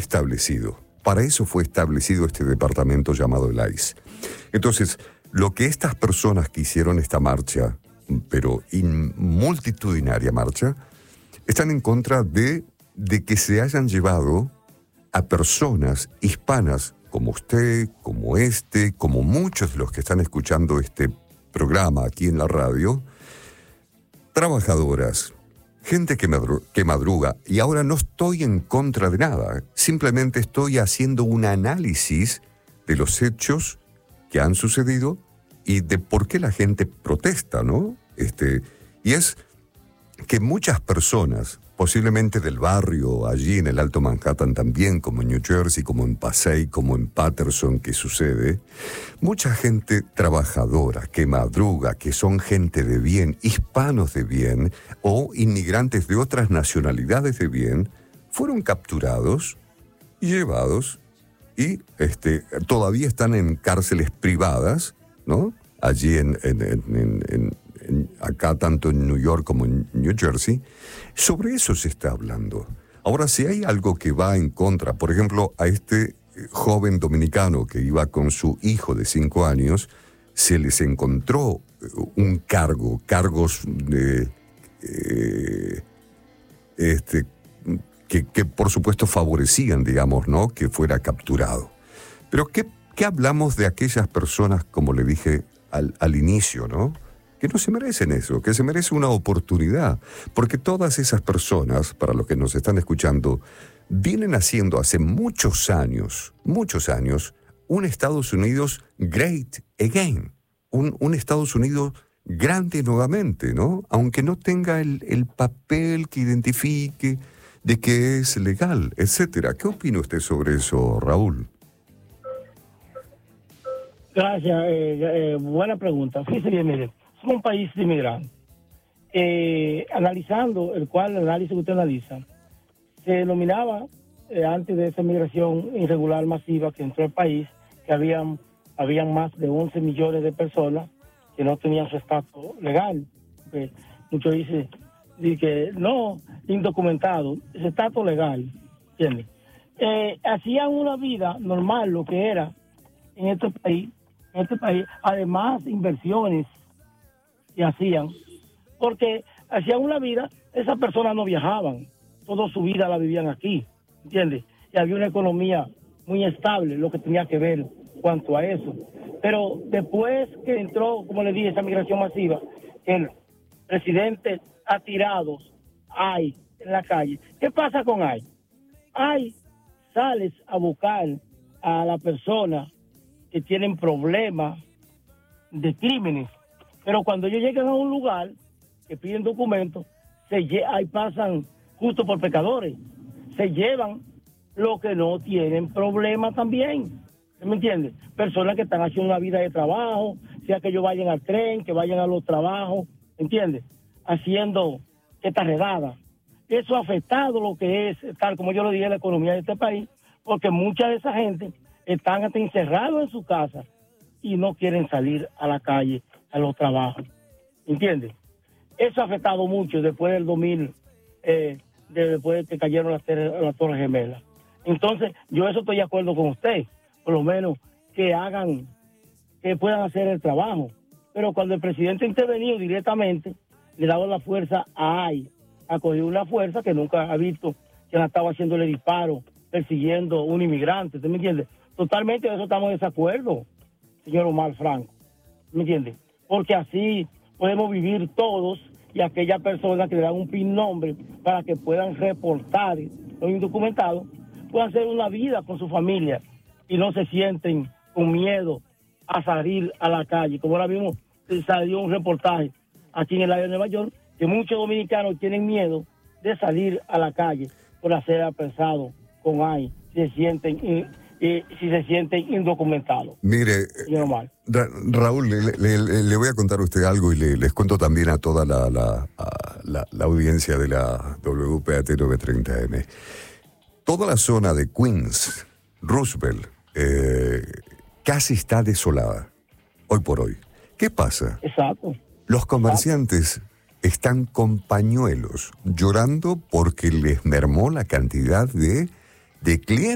establecido. Para eso fue establecido este departamento llamado el ICE. Entonces, lo que estas personas que hicieron esta marcha, pero multitudinaria marcha, están en contra de que se hayan llevado a personas hispanas como usted, como muchos de los que están escuchando este programa aquí en la radio, trabajadoras, gente que madruga, y ahora no estoy en contra de nada, simplemente estoy haciendo un análisis de los hechos que han sucedido y de por qué la gente protesta, ¿no? Y es que muchas personas, posiblemente del barrio, allí en el Alto Manhattan también, como en New Jersey, como en Passaic, como en Patterson, que sucede, mucha gente trabajadora, que madruga, que son gente de bien, hispanos de bien, o inmigrantes de otras nacionalidades de bien, fueron capturados y llevados, y todavía están en cárceles privadas, ¿no? Allí acá tanto en New York como en New Jersey. Sobre eso se está hablando. Ahora, si hay algo que va en contra, por ejemplo, a este joven dominicano que iba con su hijo de 5 años, se les encontró cargos de que por supuesto favorecían, digamos, ¿no?, que fuera capturado. Pero ¿qué hablamos de aquellas personas, como le dije al inicio, ¿no?, que no se merecen eso, que se merece una oportunidad? Porque todas esas personas, para los que nos están escuchando, vienen haciendo hace muchos años, un Estados Unidos great again, un Estados Unidos grande nuevamente, ¿no? Aunque no tenga el papel que identifique de que es legal, etcétera. ¿Qué opina usted sobre eso, Raúl? Gracias, buena pregunta. Fíjese bien, mire, somos un país de inmigrantes. Analizando el análisis que usted analiza, se denominaba antes de esa migración irregular masiva que entró al país, que habían más de 11 millones de personas que no tenían su estatus legal. Muchos dicen que no, indocumentado, ese estatus legal, ¿entiendes? Hacían una vida normal, lo que era en este país, además inversiones que hacían, porque hacían una vida, esas personas no viajaban, toda su vida la vivían aquí, ¿entiendes? Y había una economía muy estable, lo que tenía que ver cuanto a eso. Pero después que entró, como le dije, esa migración masiva, el presidente ha tirado ahí en la calle. ¿Qué pasa con ahí? Ahí sales a buscar a la persona que tienen problemas de crímenes, pero cuando ellos llegan a un lugar que piden documentos, ahí pasan justo por pecadores, se llevan los que no tienen problemas también, ¿me entiendes? Personas que están haciendo una vida de trabajo, sea que ellos vayan al tren, que vayan a los trabajos, ¿entiendes? Haciendo esta redada. Eso ha afectado lo que es, tal como yo lo dije, la economía de este país, porque mucha de esa gente están hasta encerrados en su casa y no quieren salir a la calle, a los trabajos, ¿entiendes? Eso ha afectado mucho después del 2000, después de que cayeron las Torres Gemelas. Entonces, yo eso estoy de acuerdo con usted, por lo menos que puedan hacer el trabajo. Pero cuando el presidente ha intervenido directamente, le daba la fuerza a AI, ha cogido una fuerza que nunca ha visto, que han estado haciéndole disparos, persiguiendo a un inmigrante, ¿usted me entiende? Totalmente de eso estamos en desacuerdo, señor Omar Franco, ¿me entiende? Porque así podemos vivir todos y aquellas personas que le dan un PIN nombre para que puedan reportar los indocumentados, puedan hacer una vida con su familia y no se sienten con miedo a salir a la calle. Como ahora mismo salió un reportaje aquí en el área de Nueva York, que muchos dominicanos tienen miedo de salir a la calle por ser apresados con AI, si se sienten indocumentados. Mire, Raúl, le voy a contar a usted algo y les cuento también a toda la audiencia de la WPAT 930M. Toda la zona de Queens, Roosevelt, casi está desolada, hoy por hoy. ¿Qué pasa? Exacto. Los comerciantes están con pañuelos llorando porque les mermó la cantidad de clientes.